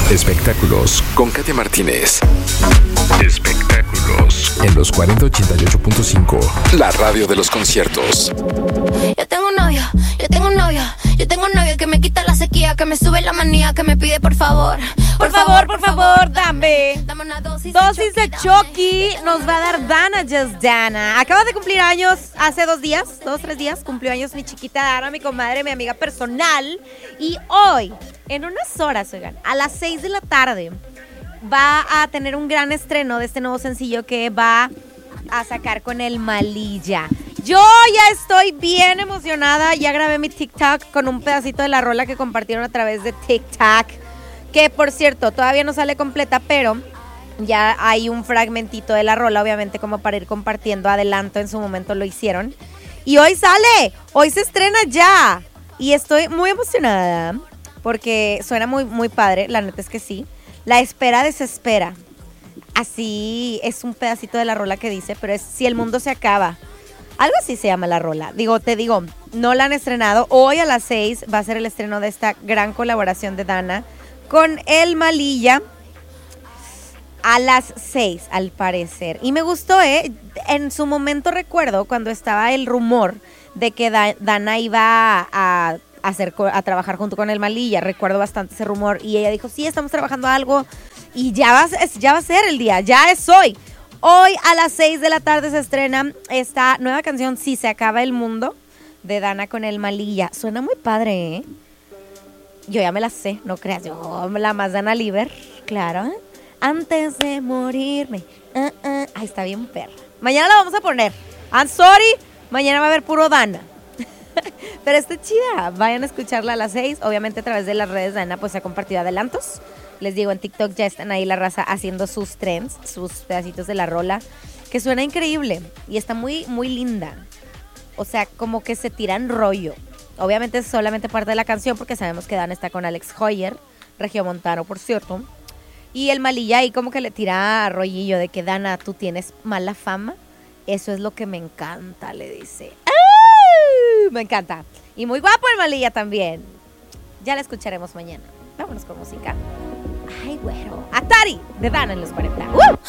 Espectáculos con Katia Martínez. Espectáculos en los 4088.5. La radio de los conciertos. Yo tengo un novio, yo tengo un novio, yo tengo un novio que me quita la sequía, que me sube la manía, que me pide por favor. Por favor, dame. Dame una dosis De Chucky nos va a dar Dana Just Dana. Acaba de cumplir años hace 2 días, 3 días, cumplió años mi chiquita Dana, mi comadre, mi amiga personal. Y hoy, en unas horas, oigan, a las 6 de la tarde, va a tener un gran estreno de este nuevo sencillo que va a sacar con el Malilla. Yo ya estoy bien emocionada, ya grabé mi TikTok con un pedacito de la rola que compartieron a través de TikTok, que por cierto, todavía no sale completa, pero ya hay un fragmentito de la rola, obviamente como para ir compartiendo adelanto, en su momento lo hicieron. Y hoy sale, hoy se estrena ya. Y estoy muy emocionada porque suena muy, muy padre, la neta es que sí. La espera desespera. Así es un pedacito de la rola que dice, pero es si el mundo se acaba. Algo así se llama la rola. Te digo, no la han estrenado. Hoy a las 6 va a ser el estreno de esta gran colaboración de Dana con el Malilla. A las 6, al parecer. Y me gustó, en su momento recuerdo cuando estaba el rumor de que Dana iba a trabajar junto con el Malilla. Recuerdo bastante ese rumor. Y ella dijo, sí, estamos trabajando algo. Y ya va a ser el día, ya es hoy. Hoy a las 6 de la tarde se estrena esta nueva canción, Si se acaba el mundo, de Dana con el Malilla. Suena muy padre, ¿eh? Yo ya me la sé, no creas. Yo la más Dana Liber, claro, ¿eh? Antes de morirme. Ay, está bien perra. Mañana la vamos a poner. I'm sorry, mañana va a haber puro Dana. Pero está chida. Vayan a escucharla a las 6. Obviamente a través de las redes de Dana pues se ha compartido adelantos. Les digo, en TikTok ya están ahí la raza haciendo sus trends, sus pedacitos de la rola, que suena increíble y está muy, muy linda. O sea, como que se tiran rollo. Obviamente es solamente parte de la canción porque sabemos que Dana está con Alex Hoyer, regiomontano, por cierto. Y el Malilla ahí como que le tira rollillo de que Dana, tú tienes mala fama. Eso es lo que me encanta, le dice. ¡Ah! Me encanta. Y muy guapo el Malilla también. Ya la escucharemos mañana. Vámonos con música. Ay, güero. Atari, de Dana en los 40.